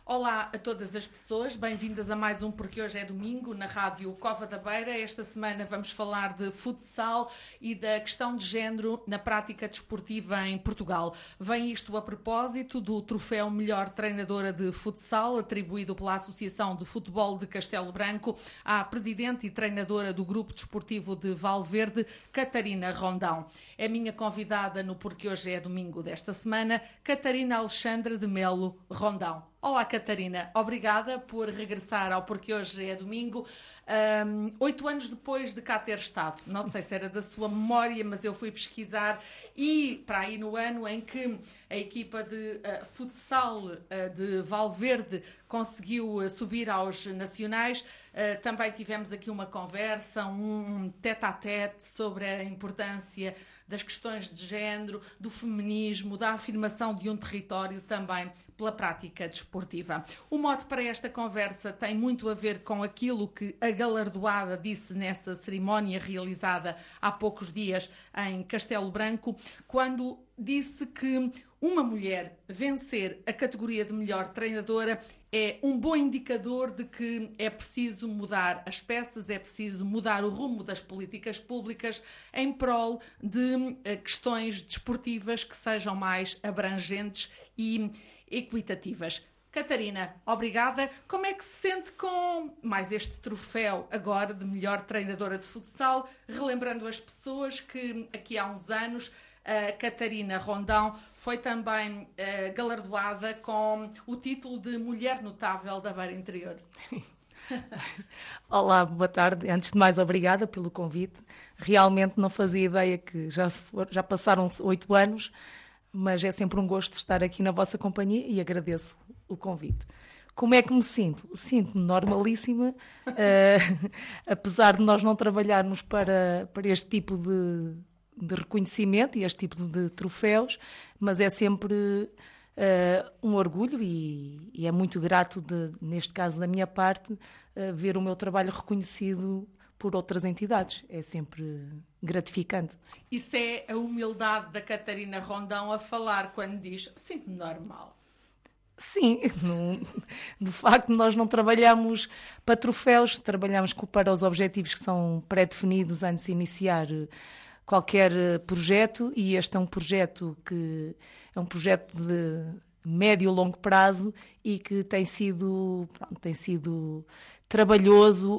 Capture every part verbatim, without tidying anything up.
Olá a todas as pessoas, bem-vindas a mais um Porque Hoje é Domingo, na Rádio Cova da Beira. Esta semana vamos falar de futsal e da questão de género na prática desportiva em Portugal. Vem isto a propósito do troféu Melhor Treinadora de Futsal, atribuído pela Associação de Futebol de Castelo Branco à presidente e treinadora do Grupo Desportivo de Valverde, Catarina Rondão. É minha convidada no Porque Hoje é Domingo desta semana, Catarina Alexandra de Melo Rondão. Olá, Catarina. Obrigada por regressar ao Porque Hoje é Domingo. Um, oito anos depois de cá ter estado. Não sei se era da sua memória, mas eu fui pesquisar e para aí no ano em que a equipa de uh, futsal uh, de Valverde conseguiu uh, subir aos nacionais, uh, também tivemos aqui uma conversa, um tete-a-tete sobre a importância das questões de género, do feminismo, da afirmação de um território também pela prática desportiva. O mote para esta conversa tem muito a ver com aquilo que a galardoada disse nessa cerimónia realizada há poucos dias em Castelo Branco, quando disse que uma mulher vencer a categoria de melhor treinadora é um bom indicador de que é preciso mudar as peças, é preciso mudar o rumo das políticas públicas em prol de questões desportivas que sejam mais abrangentes e equitativas. Catarina, obrigada. Como é que se sente com mais este troféu agora de melhor treinadora de futsal, relembrando as pessoas que aqui há uns anos a Catarina Rondão foi também uh, galardoada com o título de Mulher Notável da Beira Interior. Olá, boa tarde. Antes de mais, obrigada pelo convite. Realmente não fazia ideia que já, se for, já passaram oito anos, mas é sempre um gosto estar aqui na vossa companhia e agradeço o convite. Como é que me sinto? Sinto-me normalíssima, uh, apesar de nós não trabalharmos para, para este tipo de, de reconhecimento e este tipo de troféus, mas é sempre uh, um orgulho e, e é muito grato, de, neste caso da minha parte, uh, ver o meu trabalho reconhecido por outras entidades. É sempre gratificante. Isso é a humildade da Catarina Rondão a falar quando diz sinto-me normal. Sim, no, de facto nós não trabalhamos para troféus, trabalhamos para os objetivos que são pré-definidos antes de iniciar qualquer projeto, e este é um projeto que é um projeto de médio e longo prazo e que tem sido, pronto, tem sido trabalhoso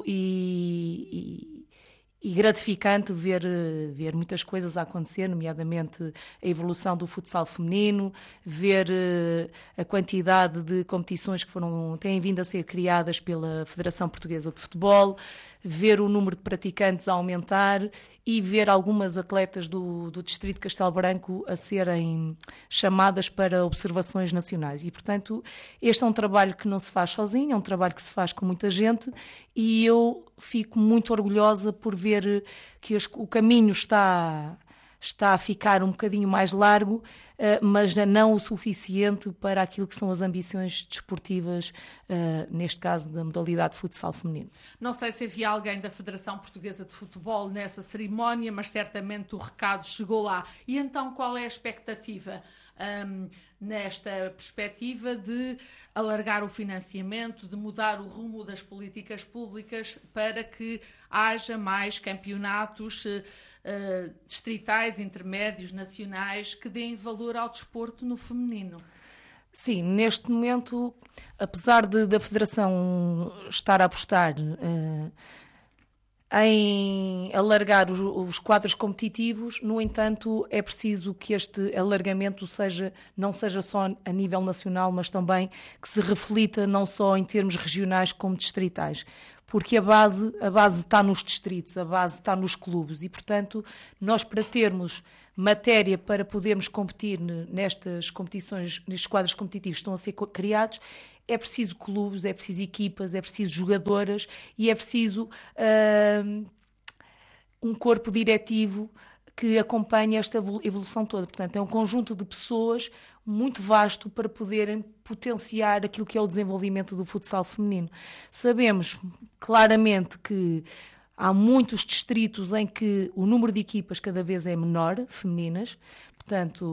e, e E gratificante ver, ver muitas coisas a acontecer, nomeadamente a evolução do futsal feminino, ver a quantidade de competições que foram, têm vindo a ser criadas pela Federação Portuguesa de Futebol, ver o número de praticantes a aumentar e ver algumas atletas do, do Distrito de Castelo Branco a serem chamadas para observações nacionais. E, portanto, este é um trabalho que não se faz sozinho, é um trabalho que se faz com muita gente e eu fico muito orgulhosa por ver que o caminho está, está a ficar um bocadinho mais largo, mas não o suficiente para aquilo que são as ambições desportivas, neste caso da modalidade de futsal feminino. Não sei se havia alguém da Federação Portuguesa de Futebol nessa cerimónia, mas certamente o recado chegou lá. E então qual é a expectativa um, nesta perspectiva de alargar o financiamento, de mudar o rumo das políticas públicas para que haja mais campeonatos uh, uh, distritais, intermédios, nacionais que deem valor ao desporto no feminino? Sim, neste momento, apesar de, da Federação estar a apostar uh, em alargar os, os quadros competitivos, no entanto, é preciso que este alargamento seja, não seja só a nível nacional, mas também que se reflita não só em termos regionais como distritais. Porque a base, a base está nos distritos, a base está nos clubes e, portanto, nós para termos matéria para podermos competir nestas competições, nestes quadros competitivos que estão a ser criados, é preciso clubes, é preciso equipas, é preciso jogadoras e é preciso uh, um corpo diretivo que acompanhe esta evolução toda. Portanto, é um conjunto de pessoas muito vasto para poderem potenciar aquilo que é o desenvolvimento do futsal feminino. Sabemos claramente que há muitos distritos em que o número de equipas cada vez é menor, femininas, portanto,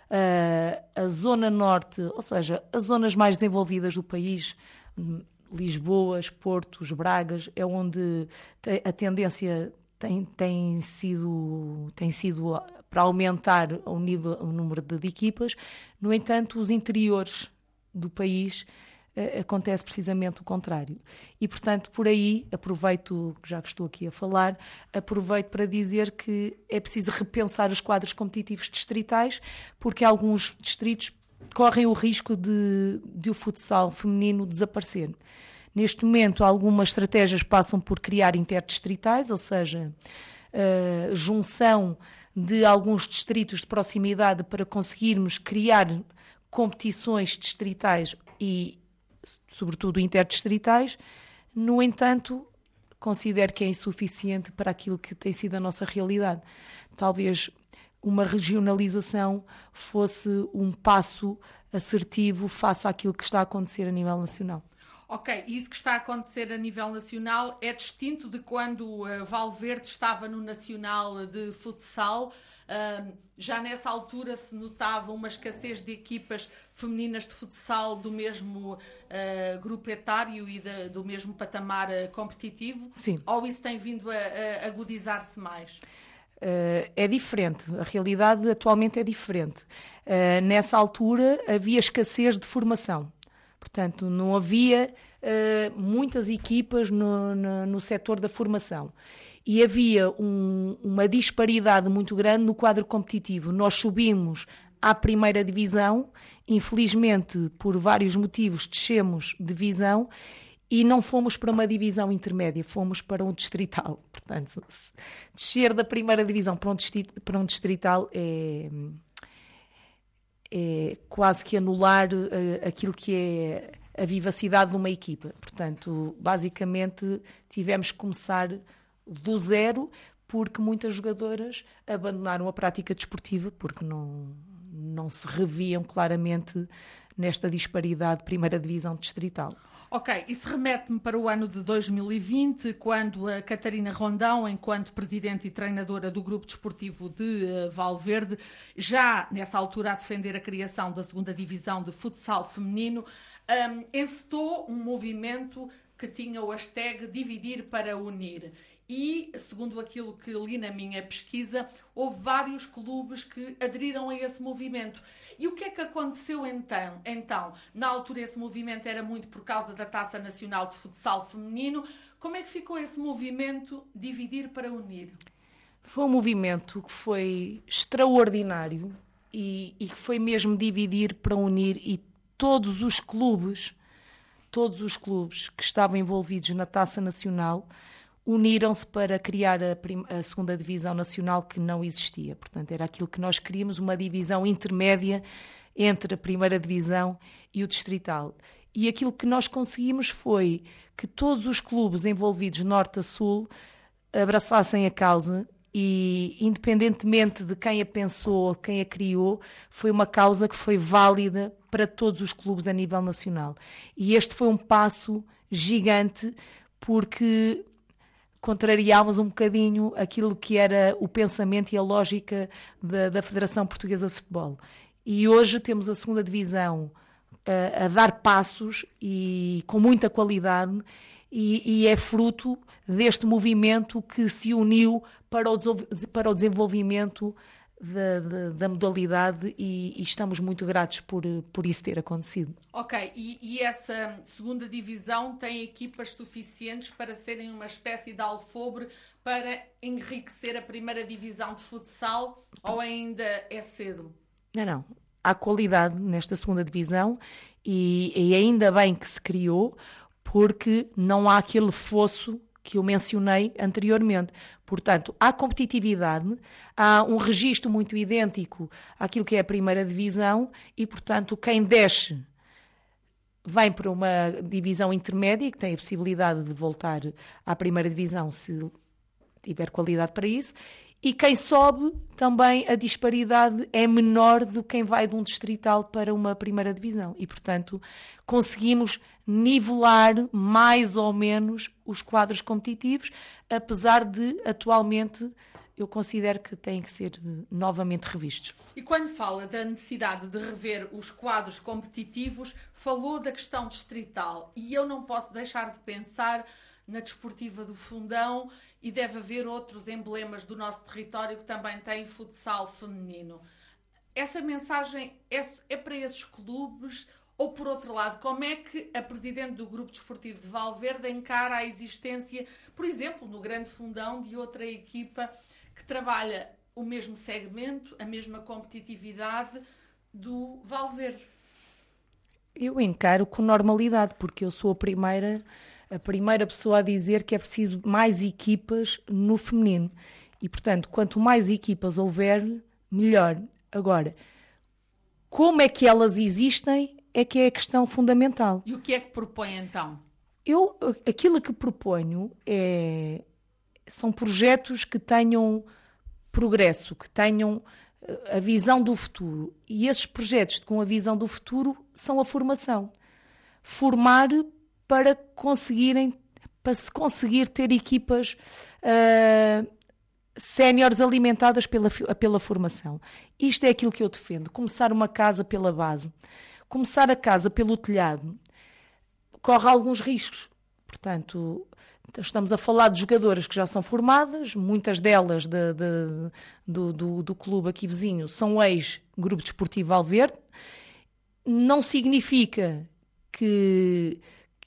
Uh, a zona norte, ou seja, as zonas mais desenvolvidas do país, Lisboas, Portos, Bragas, é onde a tendência tem, tem, sido, tem sido para aumentar o, nível, o número de, de equipas. No entanto, os interiores do país eh, acontece precisamente o contrário. E, portanto, por aí, aproveito, já que estou aqui a falar, aproveito para dizer que é preciso repensar os quadros competitivos distritais, porque alguns distritos correm o risco de, de o futsal feminino desaparecer. Neste momento, algumas estratégias passam por criar interdistritais, ou seja, a junção de alguns distritos de proximidade para conseguirmos criar competições distritais e, sobretudo, interdistritais. No entanto, considero que é insuficiente para aquilo que tem sido a nossa realidade. Talvez uma regionalização fosse um passo assertivo face àquilo que está a acontecer a nível nacional. Ok, isso que está a acontecer a nível nacional é distinto de quando uh, Valverde estava no Nacional de Futsal. Uh, já nessa altura se notava uma escassez de equipas femininas de futsal do mesmo uh, grupo etário e de, do mesmo patamar uh, competitivo? Sim. Ou isso tem vindo a, a agudizar-se mais? Uh, é diferente, a realidade atualmente é diferente. Uh, nessa altura havia escassez de formação, portanto não havia uh, muitas equipas no, no, no setor da formação e havia um, uma disparidade muito grande no quadro competitivo. Nós subimos à primeira divisão, infelizmente por vários motivos descemos de divisão e não fomos para uma divisão intermédia, fomos para um distrital. Portanto, descer da primeira divisão para um distrital, para um distrital é, é quase que anular uh, aquilo que é a vivacidade de uma equipa. Portanto, basicamente, tivemos que começar do zero, porque muitas jogadoras abandonaram a prática desportiva, porque não, não se reviam claramente nesta disparidade de primeira divisão distrital. Ok, isso remete-me para o ano de dois mil e vinte, quando a Catarina Rondão, enquanto presidente e treinadora do grupo desportivo de uh, Valverde, já nessa altura a defender a criação da segunda divisão de futsal feminino, um, encetou um movimento que tinha o hashtag Dividir para Unir. E, segundo aquilo que li na minha pesquisa, houve vários clubes que aderiram a esse movimento. E o que é que aconteceu então? Então, na altura esse movimento era muito por causa da Taça Nacional de Futsal Feminino. Como é que ficou esse movimento Dividir para Unir? Foi um movimento que foi extraordinário e, e que foi mesmo dividir para unir, e todos os clubes, todos os clubes que estavam envolvidos na Taça Nacional uniram-se para criar a, prim- a segunda divisão nacional, que não existia. Portanto, era aquilo que nós queríamos, uma divisão intermédia entre a primeira divisão e o distrital. E aquilo que nós conseguimos foi que todos os clubes envolvidos norte a sul abraçassem a causa e, independentemente de quem a pensou ou quem a criou, foi uma causa que foi válida para todos os clubes a nível nacional. E este foi um passo gigante, porque contrariámos um bocadinho aquilo que era o pensamento e a lógica da, da Federação Portuguesa de Futebol. E hoje temos a segunda divisão a, a dar passos e com muita qualidade, e, e é fruto deste movimento que se uniu para o, para o desenvolvimento da, da, da modalidade, e, e estamos muito gratos por, por isso ter acontecido. Ok, e, e essa segunda divisão tem equipas suficientes para serem uma espécie de alfobre para enriquecer a primeira divisão de futsal, ou ainda é cedo? Não, não. Há qualidade nesta segunda divisão e, e ainda bem que se criou, porque não há aquele fosso que eu mencionei anteriormente. Portanto, há competitividade, há um registro muito idêntico àquilo que é a primeira divisão e, portanto, quem desce vem para uma divisão intermédia, que tem a possibilidade de voltar à primeira divisão se tiver qualidade para isso, e quem sobe também, a disparidade é menor do que quem vai de um distrital para uma primeira divisão. E, portanto, conseguimos nivelar mais ou menos os quadros competitivos, apesar de, atualmente, eu considero que têm que ser novamente revistos. E quando fala da necessidade de rever os quadros competitivos, falou da questão distrital. E eu não posso deixar de pensar na Desportiva do Fundão, e deve haver outros emblemas do nosso território que também têm futsal feminino. Essa mensagem é, é para esses clubes? Ou, por outro lado, como é que a Presidente do Grupo Desportivo de Valverde encara a existência, por exemplo, no Grande Fundão, de outra equipa que trabalha o mesmo segmento, a mesma competitividade do Valverde? Eu encaro com normalidade, porque eu sou a primeira, a primeira pessoa a dizer que é preciso mais equipas no feminino. E, portanto, quanto mais equipas houver, melhor. Agora, como é que elas existem é que é a questão fundamental. E o que é que propõe, então? Eu, aquilo que proponho é, são projetos que tenham progresso, que tenham a visão do futuro. E esses projetos com a visão do futuro são a formação. Formar para conseguirem, para se conseguir ter equipas uh, séniores alimentadas pela, pela formação. Isto é aquilo que eu defendo. Começar uma casa pela base. Começar a casa pelo telhado corre alguns riscos. Portanto, estamos a falar de jogadoras que já são formadas, muitas delas de, de, do, do, do clube aqui vizinho são ex-Grupo Desportivo Valverde. Não significa que,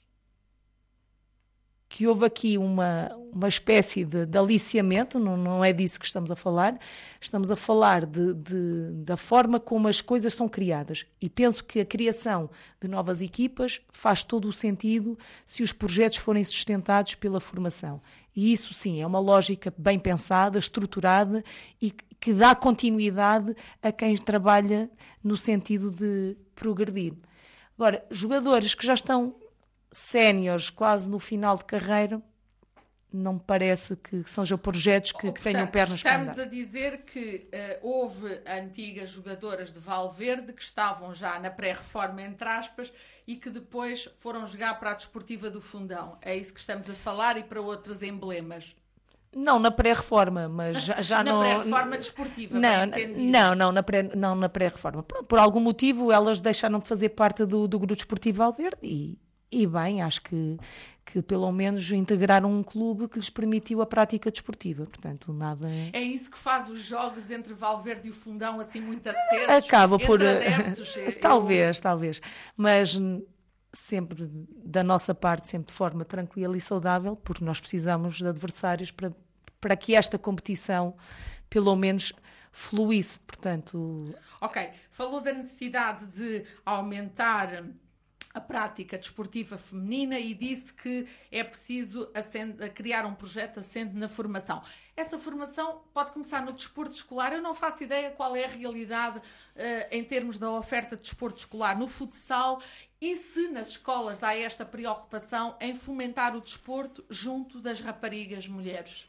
que houve aqui uma, uma espécie de, de aliciamento, não, não é disso que estamos a falar. Estamos a falar de, de, da forma como as coisas são criadas. E penso que a criação de novas equipas faz todo o sentido se os projetos forem sustentados pela formação. E isso, sim, é uma lógica bem pensada, estruturada e que dá continuidade a quem trabalha no sentido de progredir. Agora, jogadores que já estão séniores, quase no final de carreira, não me parece que sejam projetos que, oh, que tenham portanto, pernas para andar. Estamos a dizer que uh, houve antigas jogadoras de Valverde que estavam já na pré-reforma, entre aspas, e que depois foram jogar para a Desportiva do Fundão. É isso que estamos a falar e para outros emblemas? Não na pré-reforma, mas já, já na não... Na pré-reforma desportiva, não, bem entendido. Não, não, na, pré, não na pré-reforma. Por, por algum motivo elas deixaram de fazer parte do, do Grupo Desportivo Valverde e... E bem, acho que, que pelo menos integraram um clube que lhes permitiu a prática desportiva. Portanto, nada... É isso que faz os jogos entre Valverde e o Fundão assim muito acesos? Acaba por... Adeptos, talvez, eu... talvez. Mas sempre, da nossa parte, sempre de forma tranquila e saudável, porque nós precisamos de adversários para, para que esta competição, pelo menos, fluísse. Portanto... Ok. Falou da necessidade de aumentar a prática desportiva feminina e disse que é preciso assente, criar um projeto assente na formação. Essa formação pode começar no desporto escolar. Eu não faço ideia qual é a realidade uh, em termos da oferta de desporto escolar no futsal e se nas escolas há esta preocupação em fomentar o desporto junto das raparigas mulheres.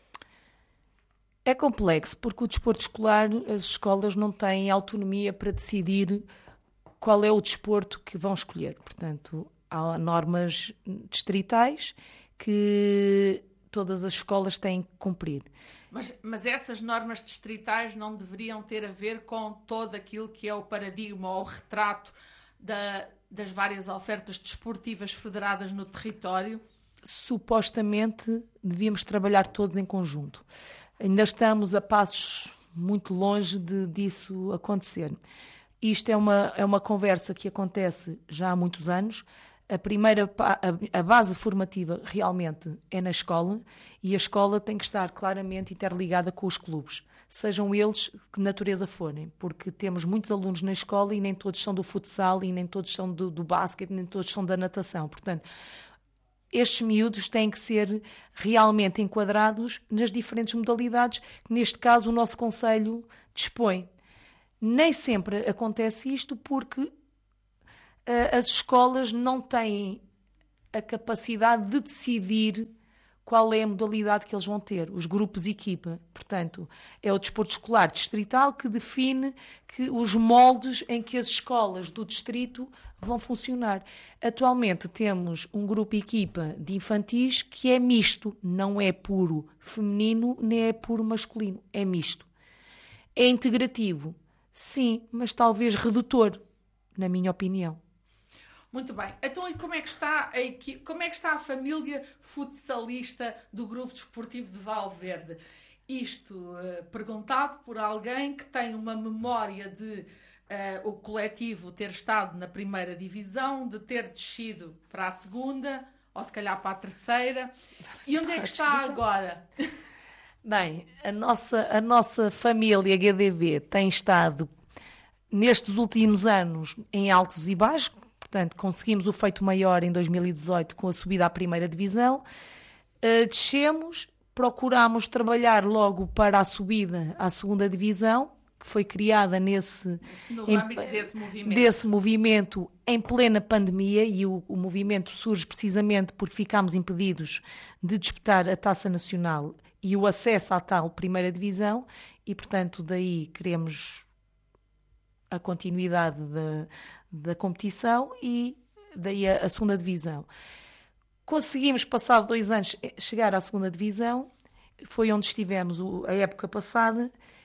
É complexo, porque o desporto escolar, as escolas não têm autonomia para decidir qual é o desporto que vão escolher. Portanto, há normas distritais que todas as escolas têm que cumprir. Mas, mas essas normas distritais não deveriam ter a ver com todo aquilo que é o paradigma ou o retrato da, das várias ofertas desportivas federadas no território? Supostamente devíamos trabalhar todos em conjunto. Ainda estamos a passos muito longe de, disso acontecer. Isto é uma, é uma conversa que acontece já há muitos anos. A primeira, a, a base formativa realmente é na escola e a escola tem que estar claramente interligada com os clubes, sejam eles que natureza forem, porque temos muitos alunos na escola e nem todos são do futsal e nem todos são do, do basquete, nem todos são da natação. Portanto, estes miúdos têm que ser realmente enquadrados nas diferentes modalidades que, neste caso, o nosso concelho dispõe. Nem sempre acontece isto porque uh, as escolas não têm a capacidade de decidir qual é a modalidade que eles vão ter, os grupos equipa. Portanto, é o desporto escolar distrital que define que os moldes em que as escolas do distrito vão funcionar. Atualmente temos um grupo equipa de infantis que é misto, não é puro feminino, nem é puro masculino, é misto. É integrativo, sim, mas talvez redutor, na minha opinião. Muito bem. Então, e como é que está a equipe, como é que está a família futsalista do Grupo Desportivo de Valverde? Isto uh, perguntado por alguém que tem uma memória de uh, o coletivo ter estado na primeira divisão, de ter descido para a segunda, ou se calhar para a terceira. E onde é que está agora? Bem, a nossa, a nossa família G D V tem estado, nestes últimos anos, em altos e baixos. Portanto, conseguimos o feito maior em dois mil e dezoito com a subida à primeira divisão. Uh, descemos, procurámos trabalhar logo para a subida à segunda divisão, que foi criada nesse, no em, âmbito desse movimento. desse movimento em plena pandemia, e o, o movimento surge precisamente porque ficámos impedidos de disputar a Taça Nacional e o acesso à tal primeira divisão, e portanto daí queremos a continuidade da, da competição e daí a, a segunda divisão. Conseguimos, passado dois anos, chegar à segunda divisão, foi onde estivemos o, a época passada,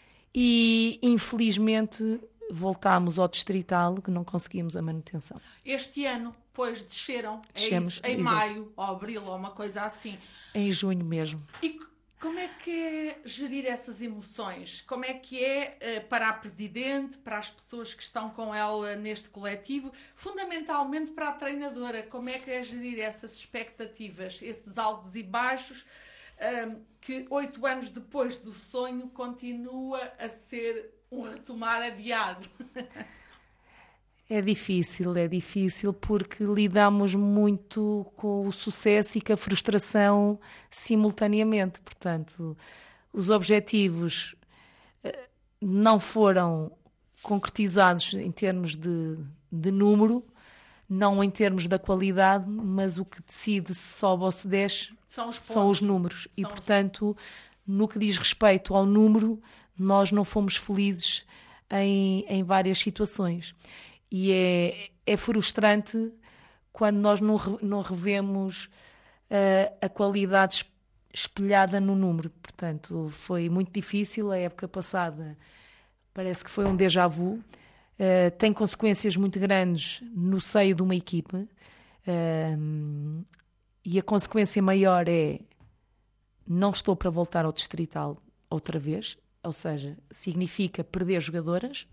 e infelizmente voltámos ao distrital, que não conseguimos a manutenção. Este ano, pois, desceram, Descemos, é isso, em exato. maio, ou abril, ou uma coisa assim. Em junho mesmo. E como é que é gerir essas emoções? Como é que é para a Presidente, para as pessoas que estão com ela neste coletivo, fundamentalmente para a treinadora? Como é que é gerir essas expectativas, esses altos e baixos, que oito anos depois do sonho continua a ser um retomar adiado? É difícil, é difícil porque lidamos muito com o sucesso e com a frustração simultaneamente. Portanto, os objetivos não foram concretizados em termos de, de número, não em termos da qualidade, mas o que decide se sobe ou se desce são os, são os números. São e, os... portanto, no que diz respeito ao número, nós não fomos felizes em, em várias situações. E é, é frustrante quando nós não, não revemos uh, a qualidade espelhada no número. Portanto, foi muito difícil. A época passada parece que foi um déjà vu. Uh, tem consequências muito grandes no seio de uma equipa. Uh, e a consequência maior é: não estou para voltar ao distrital outra vez. Ou seja, significa perder jogadoras.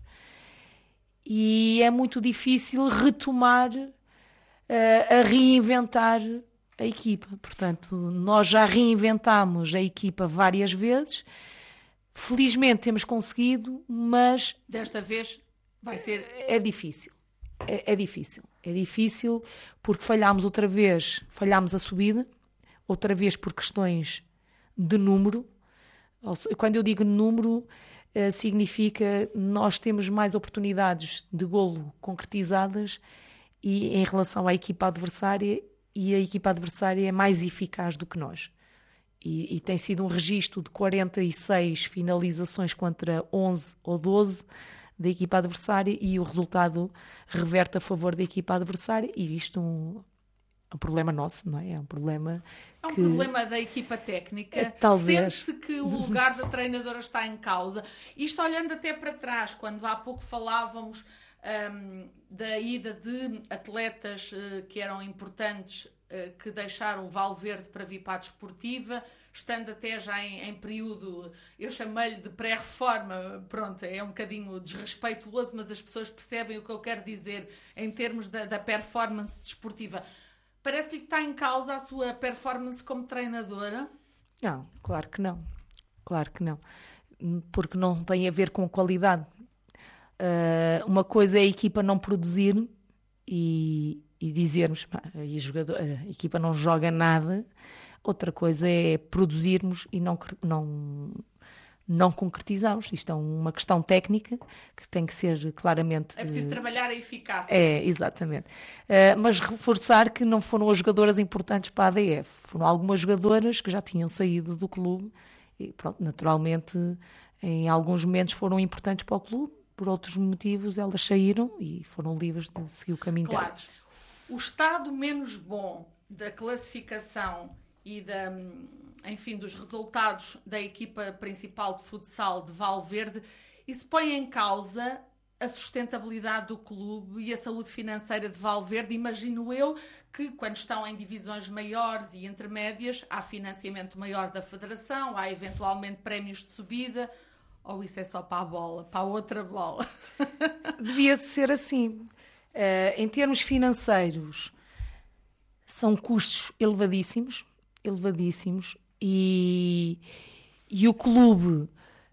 E é muito difícil retomar, uh, a reinventar a equipa. Portanto, nós já reinventámos a equipa várias vezes. Felizmente temos conseguido, mas... desta vez vai ser... É difícil. É, é difícil. É difícil porque falhámos outra vez, falhámos a subida, outra vez por questões de número. Quando eu digo número... Uh, significa nós temos mais oportunidades de golo concretizadas e em relação à equipa adversária, e a equipa adversária é mais eficaz do que nós. E, e tem sido um registro de quarenta e seis finalizações contra onze ou doze da equipa adversária, e o resultado reverte a favor da equipa adversária, e isto um, um problema nosso, não é? É um problema... É um que... problema da equipa técnica. É, talvez. Sente-se que o lugar da treinadora está em causa. Isto olhando até para trás, quando há pouco falávamos um, da ida de atletas uh, que eram importantes, uh, que deixaram o Valverde para vir para a desportiva, estando até já em, em período, eu chamei-lhe de pré-reforma, pronto, é um bocadinho desrespeituoso, mas as pessoas percebem o que eu quero dizer em termos da, da performance desportiva. Parece-lhe que está em causa a sua performance como treinadora? Não, claro que não. Claro que não. Porque não tem a ver com qualidade. Uh, uma coisa é a equipa não produzir e, e dizermos pá, a, jogador, a equipa não joga nada. Outra coisa é produzirmos e não, não, não concretizamos. Isto é uma questão técnica que tem que ser claramente... É preciso trabalhar a eficácia. É, exatamente. Uh, mas reforçar que não foram as jogadoras importantes para a A D F. Foram algumas jogadoras que já tinham saído do clube e, pronto, naturalmente, em alguns momentos foram importantes para o clube. Por outros motivos, elas saíram e foram livres de seguir o caminho claro. delas. O estado menos bom da classificação e da, enfim, dos resultados da equipa principal de futsal de Valverde, isso põe em causa a sustentabilidade do clube e a saúde financeira de Valverde. Imagino eu que quando estão em divisões maiores e intermédias há financiamento maior da federação, há eventualmente prémios de subida, ou isso é só para a bola, para a outra bola? Devia de ser assim. Uh, em termos financeiros, são custos elevadíssimos, elevadíssimos, e, e o clube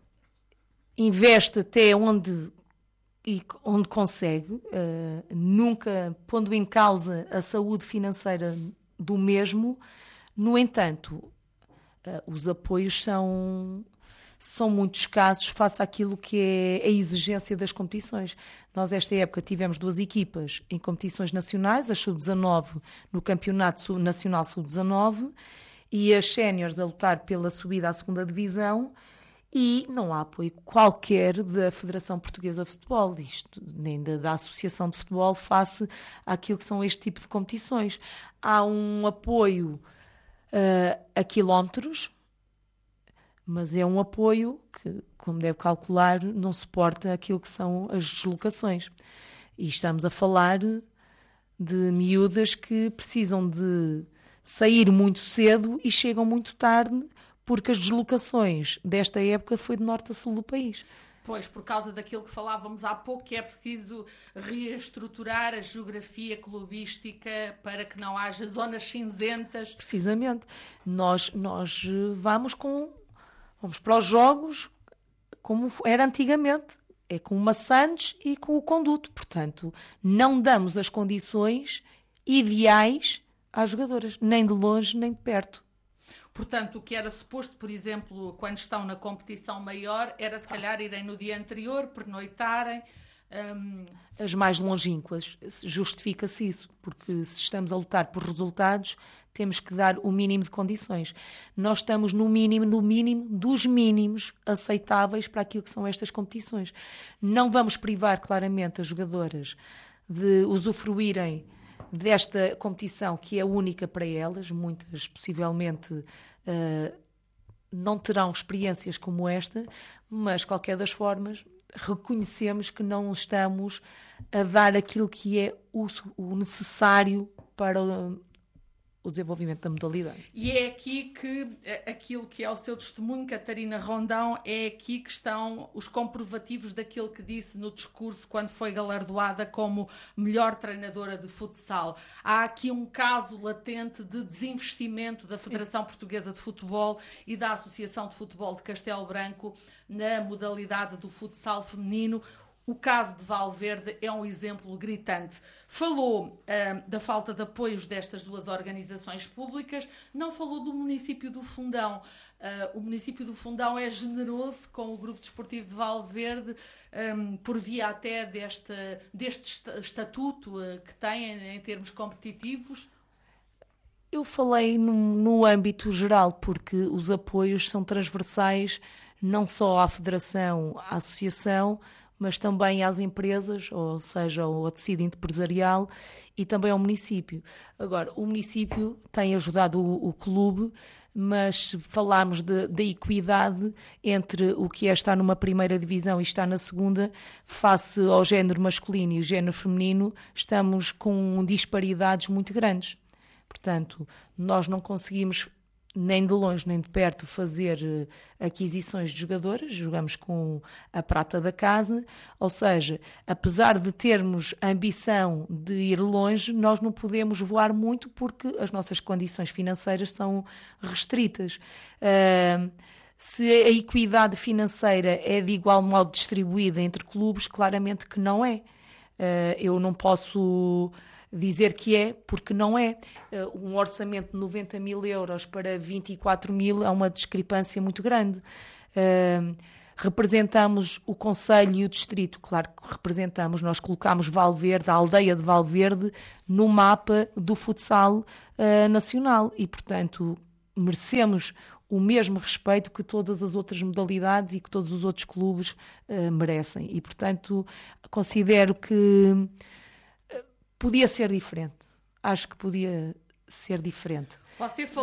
investe até onde, e onde consegue, uh, nunca pondo em causa a saúde financeira do mesmo. No entanto, uh, os apoios são... são muito escassos face àquilo que é a exigência das competições. Nós, esta época, tivemos duas equipas em competições nacionais, a sub dezanove no Campeonato Nacional sub dezanove e as séniores a lutar pela subida à segunda divisão, e não há apoio qualquer da Federação Portuguesa de Futebol, isto, nem da, da Associação de Futebol, face àquilo que são este tipo de competições. Há um apoio uh, a quilómetros, mas é um apoio que, como deve calcular, não suporta aquilo que são as deslocações. E estamos a falar de miúdas que precisam de sair muito cedo e chegam muito tarde, porque as deslocações desta época foi de norte a sul do país. Pois, por causa daquilo que falávamos há pouco, que é preciso reestruturar a geografia clubística para que não haja zonas cinzentas. Precisamente. Nós, nós vamos com... Vamos para os jogos como era antigamente, é com o maçantes e com o conduto. Portanto, não damos as condições ideais às jogadoras, nem de longe nem de perto. Portanto, o que era suposto, por exemplo, quando estão na competição maior, era se calhar irem no dia anterior, pernoitarem. Um... As mais longínquas, justifica-se isso, porque se estamos a lutar por resultados, temos que dar o mínimo de condições. Nós estamos no mínimo, no mínimo dos mínimos aceitáveis para aquilo que são estas competições. Não vamos privar claramente as jogadoras de usufruírem desta competição, que é única para elas. Muitas possivelmente uh, não terão experiências como esta, mas, qualquer das formas, reconhecemos que não estamos a dar aquilo que é o, o necessário para o, o desenvolvimento da modalidade. E é aqui que aquilo que é o seu testemunho, Catarina Rondão, é aqui que estão os comprovativos daquilo que disse no discurso quando foi galardoada como melhor treinadora de futsal. Há aqui um caso latente de desinvestimento da Federação Sim. Portuguesa de Futebol e da Associação de Futebol de Castelo Branco na modalidade do futsal feminino. O caso de Valverde é um exemplo gritante. Falou uh, da falta de apoios destas duas organizações públicas, não falou do município do Fundão. Uh, o município do Fundão é generoso com o Grupo Desportivo de Valverde, um, por via até deste, deste estatuto uh, que tem em, em termos competitivos. Eu falei no, no âmbito geral, porque os apoios são transversais não só à Federação, à Associação, mas também às empresas, ou seja, ao tecido empresarial e também ao município. Agora, o município tem ajudado o, o clube, mas falámos da equidade entre o que é estar numa primeira divisão e estar na segunda, face ao género masculino e o género feminino, estamos com disparidades muito grandes. Portanto, nós não conseguimos nem de longe nem de perto fazer aquisições de jogadoras, jogamos com a prata da casa, ou seja, apesar de termos a ambição de ir longe, nós não podemos voar muito porque as nossas condições financeiras são restritas. Uh, se a equidade financeira é de igual modo distribuída entre clubes, claramente que não é. Uh, eu não posso dizer que é, porque não é. Uh, um orçamento de noventa mil euros para vinte e quatro mil é uma discrepância muito grande. Uh, representamos o concelho e o distrito, claro que representamos, nós colocamos Valverde, a aldeia de Valverde, no mapa do futsal uh, nacional e, portanto, merecemos o mesmo respeito que todas as outras modalidades e que todos os outros clubes uh, merecem. E, portanto, considero que uh, podia ser diferente. Acho que podia ser diferente. Você falou